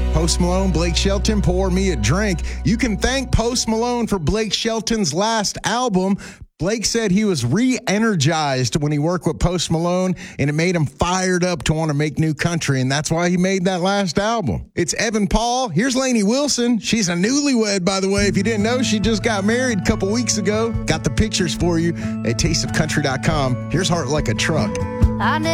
Post Malone, Blake Shelton, Pour Me a Drink. You can thank Post Malone for Blake Shelton's last album. Blake said he was re-energized when he worked with Post Malone, and it made him fired up to want to make new country, and that's why he made that last album. It's Evan Paul. Here's Lainey Wilson. She's a newlywed, by the way. If you didn't know, she just got married a couple weeks ago. Got the pictures for you at tasteofcountry.com. Here's Heart Like a Truck.